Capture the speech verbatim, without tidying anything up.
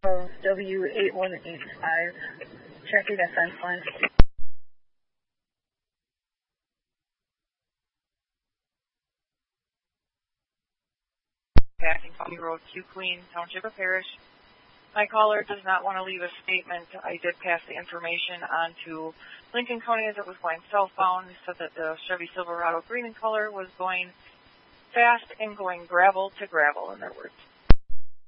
W eight one eight five, checking a fence line. Passing County Road, Q Queen, Township of Parrish. My caller does not want to leave a statement. I did pass the information on to Lincoln County as it was going southbound. He said that the Chevy Silverado green in color was going fast and going gravel to gravel, in their words.